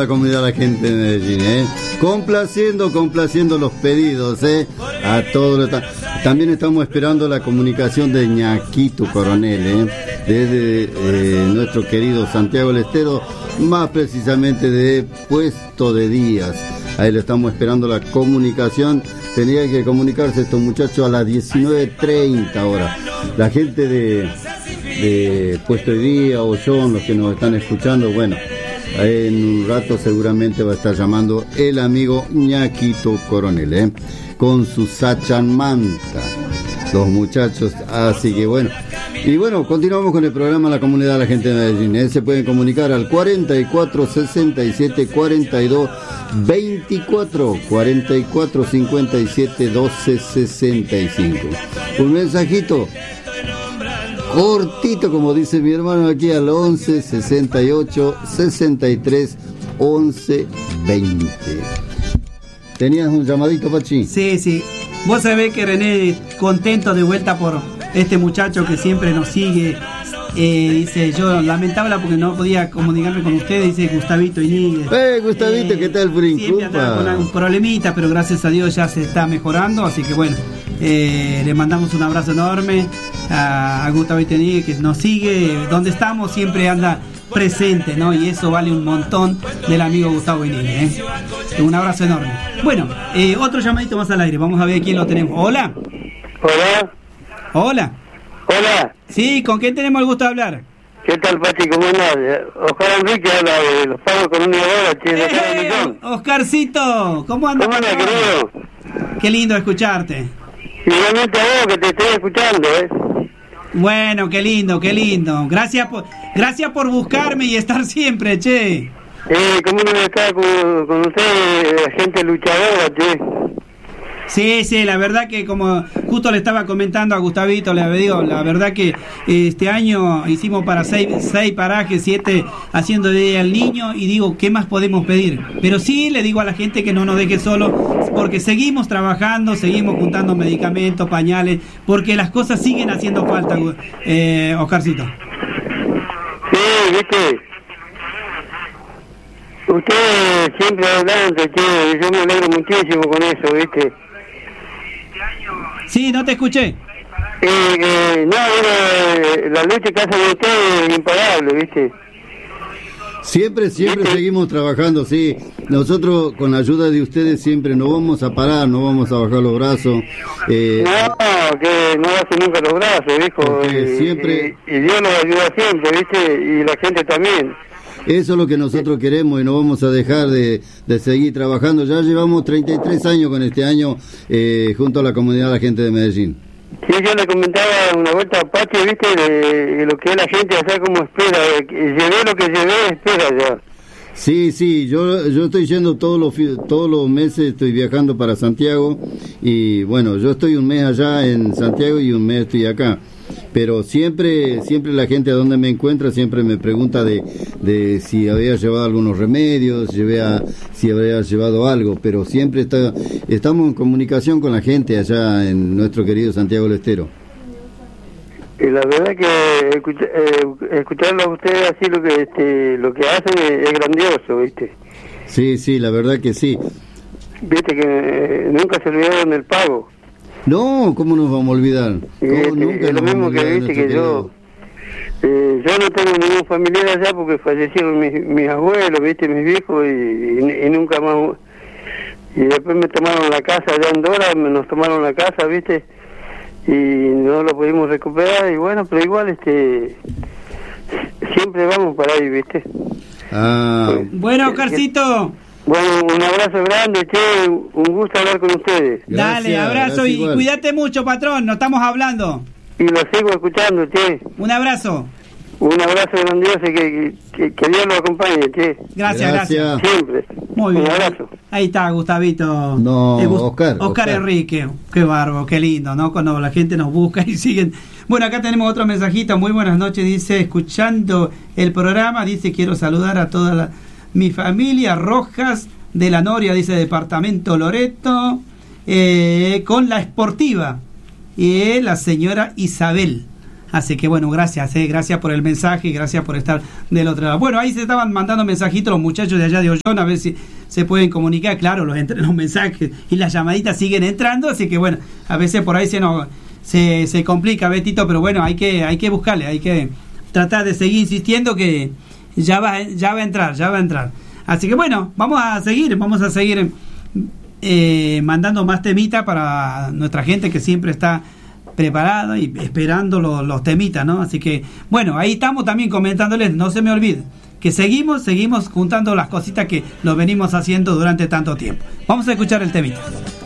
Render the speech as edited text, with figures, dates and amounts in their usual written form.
la comunidad de la gente de Medellín, complaciendo los pedidos, a todos. También estamos esperando la comunicación de Ñaquito Coronel, desde nuestro querido Santiago del Estero, más precisamente de Puesto de Díaz. Ahí le estamos esperando la comunicación. Tenía que comunicarse estos muchachos a las 19:30 ahora. La gente de Puesto de Díaz o John, los que nos están escuchando, bueno, en un rato seguramente va a estar llamando el amigo Ñaquito Coronel, con su sachanmanta, los muchachos. Así que bueno. Y bueno, continuamos con el programa La Comunidad de la Gente de Medellín. Se pueden comunicar al 44 67 42 24 44 57 12 65. Un mensajito cortito, como dice mi hermano aquí, al 11 68 63 11 20. ¿Tenías un llamadito, Pachi? Sí. Vos sabés que René, contento de vuelta por este muchacho que siempre nos sigue. Dice, yo lamentable porque no podía comunicarme con ustedes, dice Gustavito Iníguez. Gustavito, ¿qué tal, Frincumpa? Siempre andaba con un problemita, pero gracias a Dios ya se está mejorando, así que bueno, le mandamos un abrazo enorme a Gustavito Iníguez, que nos sigue, donde estamos siempre anda presente, ¿no? Y eso vale un montón del amigo Gustavo Iníguez, Un abrazo enorme. Bueno, otro llamadito más al aire, vamos a ver quién lo tenemos. Hola. Hola. Sí, ¿con quién tenemos el gusto de hablar? ¿Qué tal, Pachi? ¿Cómo andás? Oscar Enrique habla de Los Pagos con una hora, Oscarcito, ¿cómo andas? ¿Cómo andas, querido? Qué lindo escucharte. Igualmente a vos, que te estoy escuchando, Bueno, qué lindo. Gracias por buscarme y estar siempre, che. ¿Cómo no está con usted, gente luchadora, che? Sí, la verdad que como justo le estaba comentando a Gustavito, le digo, la verdad que este año hicimos para 6 parajes, 7 haciendo Día al Niño, y digo, ¿qué más podemos pedir? Pero sí le digo a la gente que no nos deje solo, porque seguimos trabajando, seguimos juntando medicamentos, pañales, porque las cosas siguen haciendo falta, Oscarcito. Sí, viste, usted siempre adelante, che, yo me alegro muchísimo con eso, viste. Sí, no te escuché. La lucha que hacen ustedes es imparable, ¿viste? Siempre seguimos trabajando, sí. Nosotros, con la ayuda de ustedes, siempre no vamos a parar, no vamos a bajar los brazos. Que no bajen nunca los brazos, viejo. Siempre... y Dios nos ayuda siempre, ¿viste? Y la gente también. Eso es lo que nosotros queremos y no vamos a dejar de seguir trabajando. Ya llevamos 33 años con este año junto a la comunidad de la gente de Medellín. Sí, yo le comentaba una vuelta a Pati, viste, de lo que es la gente, o sea, como espera, llevé lo que llevé, espera ya. Sí, yo estoy yendo todos los meses, estoy viajando para Santiago, y bueno, yo estoy un mes allá en Santiago y un mes estoy acá. Pero siempre la gente a donde me encuentra siempre me pregunta de si había llevado algunos remedios, si había llevado algo, pero siempre estamos en comunicación con la gente allá en nuestro querido Santiago del Estero. La verdad que escucharlo a ustedes así lo que hacen es grandioso, ¿viste? Sí, la verdad que sí. Viste que nunca se olvidaron del pago. No, ¿cómo nos vamos a olvidar? Es lo mismo que viste que yo no tengo ningún familiar allá porque fallecieron mis abuelos, viste, mis viejos y nunca más. Y después me tomaron la casa allá en Dora, nos tomaron la casa, viste, y no lo pudimos recuperar, y bueno, pero igual siempre vamos para ahí, viste. Bueno, Oscarcito. Bueno, un abrazo grande, che, un gusto hablar con ustedes. Dale, abrazo y cuídate mucho, patrón, nos estamos hablando. Y lo sigo escuchando, che. Un abrazo. Un abrazo grandioso y que Dios lo acompañe, che. Gracias. Siempre. Muy bien. Un abrazo. Ahí está, Gustavito. Oscar Enrique. Qué bárbaro, qué lindo, ¿no? Cuando la gente nos busca y siguen. Bueno, acá tenemos otro mensajito. Muy buenas noches, dice, escuchando el programa, dice, quiero saludar a toda mi familia Rojas de la Noria, dice, departamento Loreto, con la Esportiva, y la señora Isabel. Así que bueno, gracias por el mensaje, gracias por estar del otro lado. Bueno, ahí se estaban mandando mensajitos los muchachos de allá de Ollón, a ver si se pueden comunicar. Claro, los mensajes y las llamaditas siguen entrando, así que bueno, a veces por ahí se complica, Betito, pero bueno, hay que buscarle, hay que tratar de seguir insistiendo que ya va a entrar. Así que bueno, vamos a seguir mandando más temitas para nuestra gente que siempre está preparada y esperando los temitas, ¿no? Así que bueno, ahí estamos también comentándoles, no se me olvide que seguimos juntando las cositas que lo venimos haciendo durante tanto tiempo. Vamos a escuchar el temita.